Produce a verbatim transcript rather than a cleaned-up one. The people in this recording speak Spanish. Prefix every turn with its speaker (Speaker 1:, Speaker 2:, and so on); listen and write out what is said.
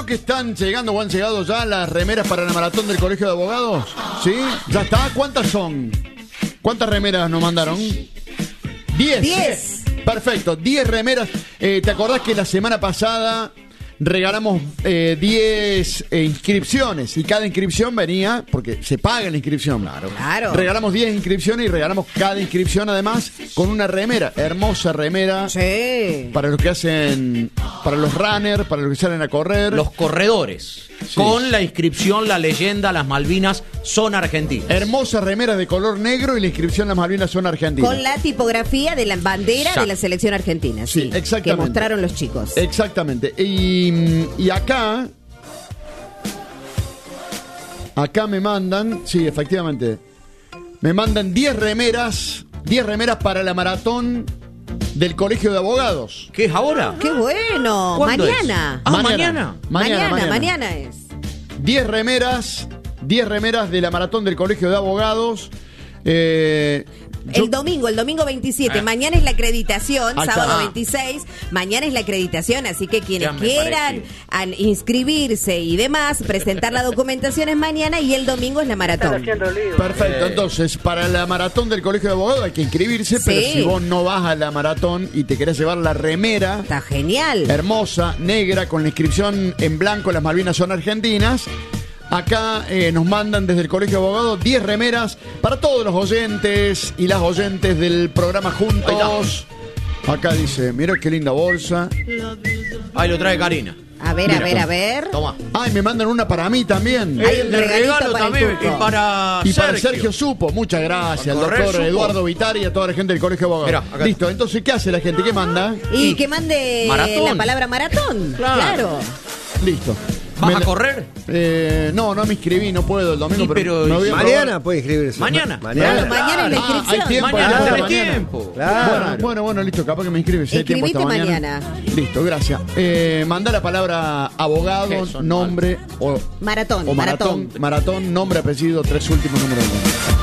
Speaker 1: que están llegando o han llegado ya las remeras para la maratón del Colegio de Abogados. ¿Sí? ¿Ya está? ¿Cuántas son? ¿Cuántas remeras nos mandaron? Diez.
Speaker 2: Diez.
Speaker 1: Perfecto, diez remeras. Eh, ¿Te acordás que la semana pasada regalamos eh, diez eh, inscripciones? Y cada inscripción venía, porque se paga la inscripción. Claro.
Speaker 2: Claro.
Speaker 1: Regalamos diez inscripciones y regalamos cada inscripción además con una remera. Hermosa remera.
Speaker 2: Sí.
Speaker 1: Para los que hacen, para los runners, para los que salen a correr.
Speaker 3: Los corredores. Sí. Con la inscripción, la leyenda, las Malvinas son argentinas.
Speaker 1: Hermosas remeras de color negro y la inscripción, las Malvinas son argentinas.
Speaker 2: Con la tipografía de la bandera
Speaker 3: ya.
Speaker 2: de la selección argentina. Sí,
Speaker 1: Sí, exactamente.
Speaker 2: Que mostraron los chicos.
Speaker 1: Exactamente. Y, y acá, acá me mandan, sí, efectivamente, me mandan diez remeras, diez remeras para la maratón del Colegio de Abogados.
Speaker 3: ¿Qué es ahora?
Speaker 2: ¡Qué bueno!
Speaker 3: ¿Cuándo
Speaker 2: Mañana.
Speaker 3: es? Ah, mañana.
Speaker 1: Mañana,
Speaker 2: Mañana,
Speaker 1: mañana.
Speaker 2: mañana es.
Speaker 1: diez remeras, diez remeras de la maratón del Colegio de Abogados. Eh, yo-
Speaker 2: El domingo, el domingo veintisiete.
Speaker 3: Ah.
Speaker 2: Mañana es la acreditación,
Speaker 1: Ahí está.
Speaker 2: sábado
Speaker 1: Ah.
Speaker 2: veintiséis. Mañana es la acreditación, así que quienes
Speaker 3: Ya me
Speaker 2: quieran an- inscribirse y demás, presentar la documentación es mañana y el domingo es la maratón.
Speaker 1: Perfecto,
Speaker 3: Eh.
Speaker 1: entonces para la maratón del Colegio de Abogados hay que inscribirse,
Speaker 2: Sí.
Speaker 1: pero si vos no vas a la maratón y te querés llevar la remera
Speaker 2: Está genial.
Speaker 1: hermosa, negra, con la inscripción en blanco, las Malvinas son argentinas, acá eh, nos mandan desde el Colegio de Abogados diez remeras para todos los oyentes y las oyentes del programa Juntos. Acá dice, mira qué linda bolsa.
Speaker 3: Ahí lo trae Karina.
Speaker 2: A ver, a ver, a ver.
Speaker 3: Toma.
Speaker 1: Ay, me mandan una para mí también.
Speaker 2: Hay un
Speaker 3: de
Speaker 2: regalito
Speaker 3: regalo
Speaker 2: para el
Speaker 3: también.
Speaker 2: Turco.
Speaker 3: Y para
Speaker 1: Y para
Speaker 3: Sergio.
Speaker 1: Sergio Supo, muchas gracias, al
Speaker 3: Para correr,
Speaker 1: doctor
Speaker 3: Supo.
Speaker 1: Eduardo Vitari y a toda la gente del Colegio de Abogados.
Speaker 3: Mirá, acá.
Speaker 1: Listo, entonces, ¿qué hace la gente? ¿Qué manda?
Speaker 2: Y que mande
Speaker 3: Maratón.
Speaker 2: la palabra maratón.
Speaker 3: Claro.
Speaker 2: Claro.
Speaker 1: Listo.
Speaker 3: ¿Vas
Speaker 1: Me
Speaker 3: a
Speaker 1: la-
Speaker 3: correr?
Speaker 1: Eh, no, no me inscribí, no puedo el domingo,
Speaker 3: Sí, pero
Speaker 1: me voy a
Speaker 4: Mañana
Speaker 1: probar.
Speaker 4: puede inscribirse.
Speaker 3: Mañana.
Speaker 4: Mañana.
Speaker 2: Claro, mañana es la
Speaker 1: Ah, hay
Speaker 2: inscripción.
Speaker 1: tiempo.
Speaker 3: Mañana
Speaker 1: hasta
Speaker 3: tenés
Speaker 1: mañana.
Speaker 3: tiempo.
Speaker 4: Claro.
Speaker 1: Bueno, bueno, bueno, listo, capaz que me inscribe. Si hay tiempo hasta
Speaker 2: Inscribite
Speaker 1: mañana.
Speaker 2: mañana.
Speaker 1: Listo, gracias. Eh, manda la palabra abogado,
Speaker 3: ¿Qué son?
Speaker 1: nombre o,
Speaker 2: Maratón,
Speaker 1: o maratón,
Speaker 2: maratón.
Speaker 1: maratón, nombre, apellido, tres últimos números.